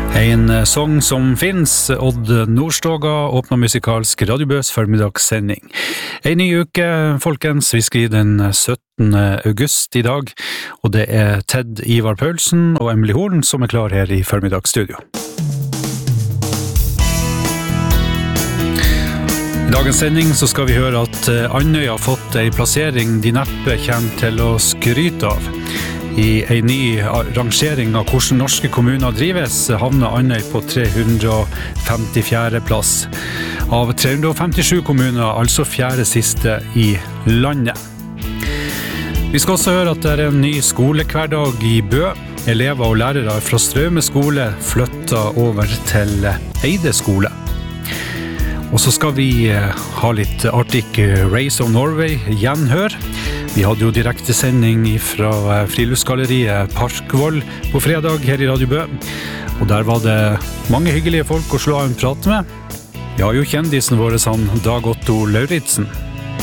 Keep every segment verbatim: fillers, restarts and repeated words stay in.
En sång som finnes, Odd Nordstoga åpner musikalsk radiobøs formidagssending. En ny uke, folkens, vi skriver den syttende august i dag, og det er Ted Ivar Paulsen og Emily Horn som er klar her i formiddagsstudio. I dagens sending så skal vi høre at Andøy har fått en plassering de neppe kommer til å skryte av. I en ny rangering av hvordan norske kommuner drives havner Andøy på tre hundre og femtifjerde plass. Av tre hundre og femtisju kommuner, altså fjerde siste i landet. Vi skal også høre at det er en ny skolehverdag i Bø. Elever og lærere fra Strømme skole flytter over til Eide skole. Og så skal vi ha litt Arctic Race of Norway gjenhør. Vi hadde jo direkte sending fra friluftsgalleriet Parkvoll på fredag her i Radio Bø. Og der var det mange hyggelige folk å slå av en prat med. Vi har jo kjendisen vår, han Dag Otto Lauritzen.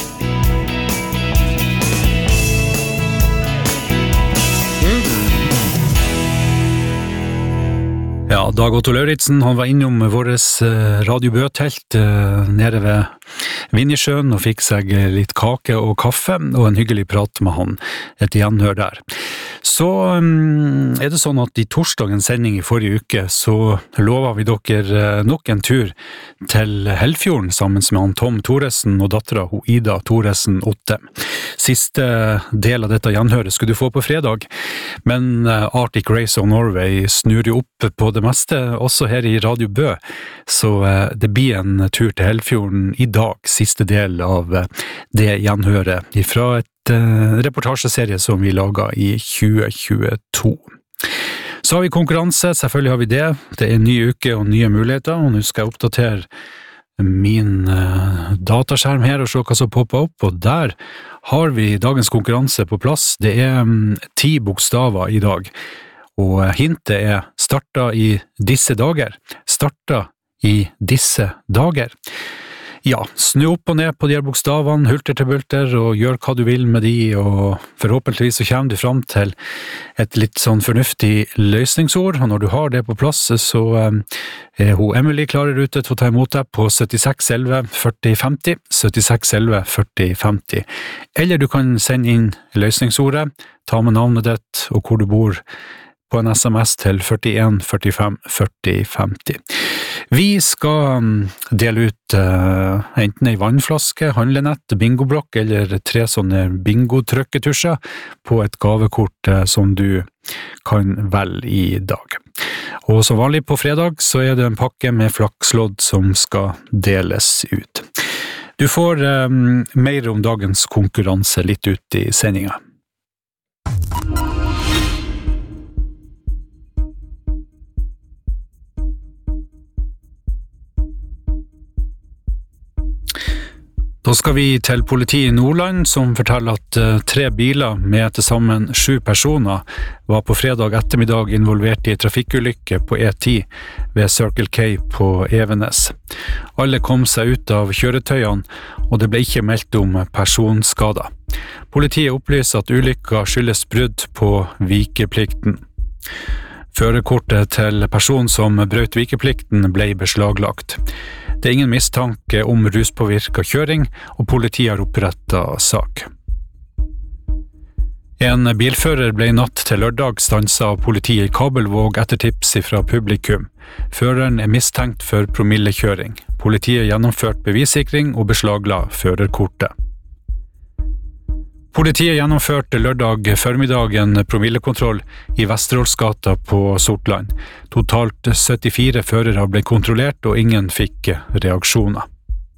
Ja, Dag Otto Lauritzen, han var innom våres Radio Bø-telt nede ved Vinjesjøen og fikk seg litt kake og kaffe, og en hyggelig prat med han, et gjenhør der. Så um, er det sånn at i torsdagens sending i forrige uke så lovet vi dere nok en tur til Helfjorden sammen med han Tom Thoresen og dattera hun Ida Thoresen Otte. Siste del av dette gjenhøret skulle du få på fredag, men Arctic Race of Norway snur jo opp på det meste, også her i Radio Bø, så uh, det blir en tur til Helfjorden i dag, siste del av uh, det gjenhøret fra et reportasjeserie som vi laget i tjue tjueto. Så har vi konkurranse, selvfølgelig har vi det. Det er en ny uke og nye muligheter, og nå skal jeg oppdatere min uh, dataskjerm her og se hva som popper opp, og der har vi dagens konkurranse på plass. Det er um, ti bokstaver i dag, og hintet er starta i disse dager. Starta i disse dager. Ja, snu opp og ned på de her bokstavene, hulter til bulter, og gjør hva du vil med de, og forhåpentligvis så kommer du fram til et litt sånn fornuftig løsningsord, og når du har det på plass, så er hun Emily klarer ute til å ta imot deg på syttiseks elleve førti femti, syttiseks elleve førti femti. Eller du kan sende inn løsningsordet, ta med navnet ditt og hvor du bor, på en sms til førtien førtifem førti femti. Vi skal dele ut uh, enten en vannflaske, handlenett, bingoblokk eller tre sånne bingo-trykketusjer på et gavekort uh, som du kan velge i dag. Og som vanlig på fredag så er det en pakke med flakslodd som skal deles ut. Du får um, mer om dagens konkurranse litt ut i sendingen. Da skal vi til politiet i Nordland, som forteller at uh, tre biler med til sammen sju personer var på fredag ettermiddag involvert i trafikkulykke på E ti ved Circle K på Evenes. Alle kom seg ut av kjøretøyene, og det ble ikke meldt om personskader. Politiet opplyser at ulykka skyldes brudd på vikeplikten. Førerkortet til personen som brøt vikeplikten ble beslaglagt. Det er ingen mistanke om ruspåvirket kjøring, og politiet har opprettet sak. En bilfører ble natt til lørdag stanset av politiet i Kabelvåg etter tips fra publikum. Føreren er mistenkt for promillekjøring. Politiet gjennomførte bevissikring og beslagla førerkortet. Politiet gjennomførte lørdag formiddagen promillekontroll i Vesterålsgata på Sortland. Totalt syttifire førere ble kontrollert, og ingen fikk reaksjoner.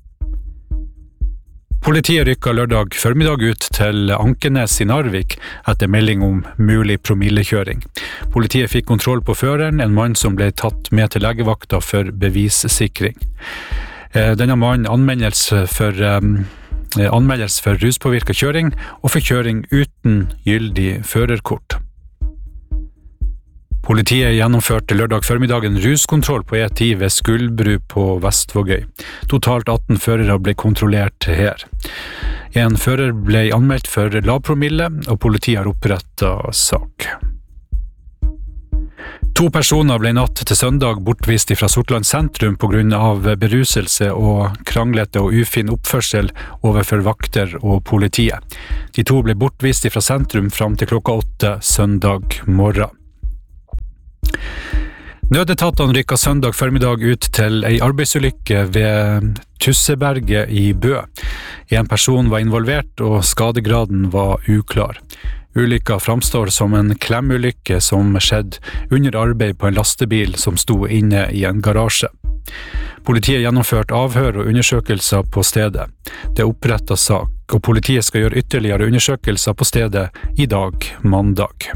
Politiet rykket lørdag formiddag ut til Ankenes i Narvik etter melding om mulig promillekjøring. Politiet fikk kontroll på føreren, en mann som ble tatt med til legevakta for bevissikring. Denne mannen anmeldes for anmeldes for ruspåvirket kjøring og for kjøring uten gyldig førerkort. Politiet gjennomførte lørdag formiddagen ruskontroll på E ti ved Skuldbru på Vestvågøy. Totalt atten førere ble kontrollert her. En fører ble anmeldt for lav promille, og politiet har opprettet sak. To personer ble natt til søndag bortvist fra Sortland sentrum på grunn av beruselse og kranglete og ufin oppførsel overfor vakter og politiet. De to ble bortvist fra sentrum fram til klokka åtte søndag morgen. Nødetatene rykket søndag formiddag ut til ei arbeidsulykke ved Tusseberget i Bø. En person var involvert og skadegraden var uklar. Ulykka framstår som en klemulykke som skjedde under arbeid på en lastebil som sto inne i en garasje. Politiet gjennomførte avhør og undersøkelser på stedet. Det er opprettet sak, og politiet skal gjøre ytterligere undersøkelser på stedet i dag, mandag.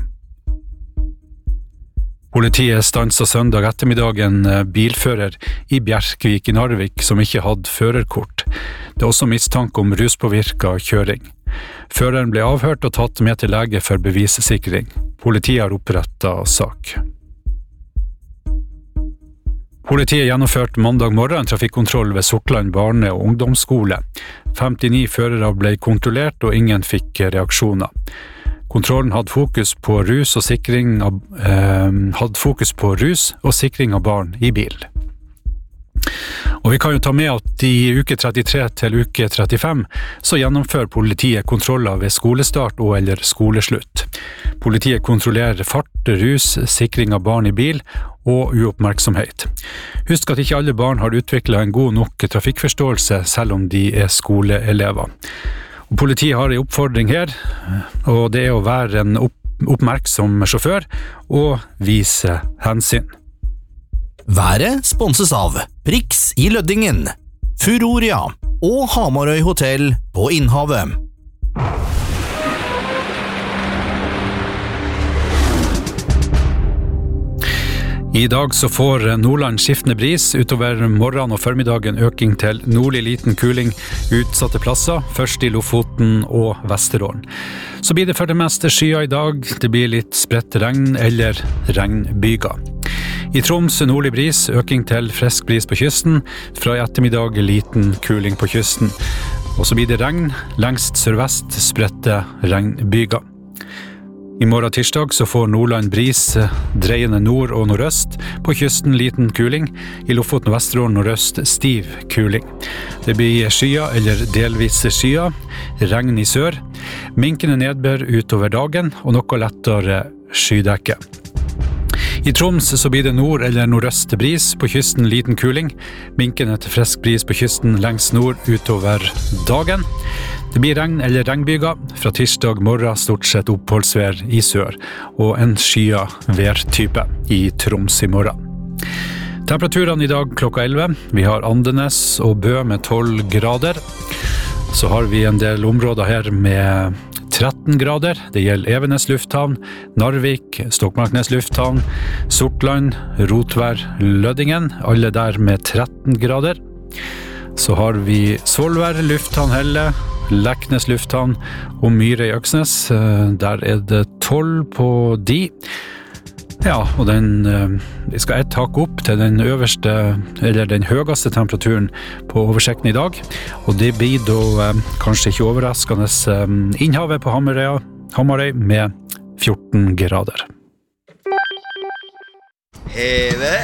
Politiet stanset søndag ettermiddag en bilfører i Bjerkvik i Narvik som ikke hadde førerkort. Det er også mistanke om ruspåvirket kjøring. Føreren ble avhørt og tatt med til lege for bevissikring. Politiet har opprettet sak. Politiet gjennomførte mandag morgen en trafikkontroll ved Sortland barne- og ungdomsskole. femtini førere ble kontrollert og ingen fikk reaksjoner. Kontrollen hadde fokus på rus og sikring av, eh, hadde fokus på rus og sikring av barn i bil. Og vi kan jo ta med at i uke trettitre til uke trettifem så gjennomfører politiet kontroller ved skolestart og eller skoleslutt. Politiet kontrollerer fart, rus, sikring av barn i bil og uoppmerksomhet. Husk at ikke alle barn har utviklet en god nok trafikkforståelse selv om de er skoleelever. Og politiet har en oppfordring her, og det er å være en opp oppmerksom sjåfør og vise hensyn. Været sponses av Prix i Løddingen, Furoria og Hamarøy Hotel på Innhavet. I dag så får Nordland skiftende bris utover morgen og formiddagen øking til nordlig liten kuling utsatte plasser, først i Lofoten og Vesterålen. Så blir det for det meste skyer i dag, det blir litt spredt regn eller regnbyger. I Troms nordlig bris, øking til frisk bris på kysten, fra i ettermiddag liten kuling på kysten. Og så blir det regn, lengst sørvest spredte regnbyger. I morgen tirsdag så får Nordland bris dreiende nord og nordøst, på kysten liten kuling, i Lofoten og Vesterålen nordøst stiv kuling. Det blir skyer eller delvis skyer, regn i sør, minkende nedbør utover dagen og noe lettere skydekke. I Troms så blir det nord eller nordøst bris, på kysten liten kuling, minkende til frisk bris på kysten lengst nord utover dagen. Det blir regn eller regnbyger, fra tirsdag morgen stort sett oppholdsvær i sør, og en skya værtype i Troms i morgen. Temperaturene i dag klokka elleve, vi har Andenes og Bø med tolv grader. Så har vi en del områder her med tretten grader, det gjelder Evenes lufthavn, Narvik, Stokmarknes lufthavn, Sortland, Rotvær, Løddingen, alle der med tretten grader. Så har vi Svolvær lufthavn Helle, Leknes lufthavn og Myre i Øksnes, der er det tolv på de. Ja, og den, vi skal ett hakk opp til den øverste, eller den høyeste temperaturen på oversikten i dag, og det blir da kanskje ikke overraskende Innhavet på Hamarøy, Hamarøy med fjorten grader. Heve.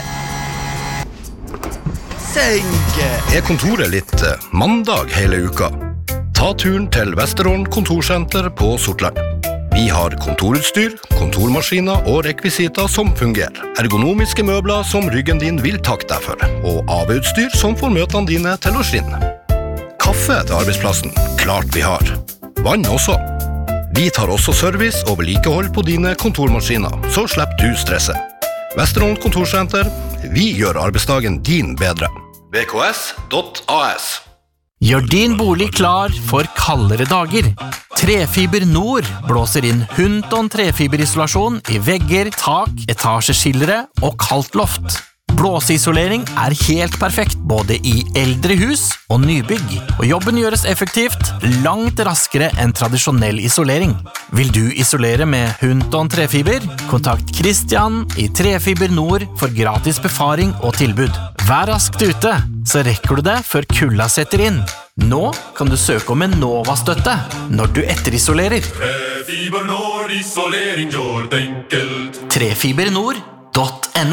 Senke. Er kontoret litt mandag hele uka? Ta turen til Vesterålen kontorsenter på Sortland. Vi har kontorutstyr, kontormaskiner og rekvisiter som fungerer. Ergonomiske møbler som ryggen din vil takke deg for, og A V-utstyr som får møtene dine til å skinne. Kaffe til arbeidsplassen, klart vi har. Vann også. Vi tar også service og vedlikehold på dine kontormaskiner, så slipper du stresset. Vesterålen kontorsenter, vi gjør arbeidsdagen din bedre. v k s punktum a s Gjør din bolig klar for kaldere dager. Trefiber Nord blåser inn Hunton trefiberisolasjon i vegger, tak, etasjeskillere og kaldt loft. Blåseisolering er helt perfekt både i eldre hus og nybygg, og jobben gjøres effektivt langt raskere enn tradisjonell isolering. Vil du isolere med Hunton trefiber? Kontakt Christian i Trefiber Nord for gratis befaring og tilbud. Vær raskt ute, så rekker du det før kulda setter inn. Nå kan du søke om en Nova-støtte når du etterisolerer. Trefiber Nord, isolering gjør det enkelt. Trefiber Nord, punktum no.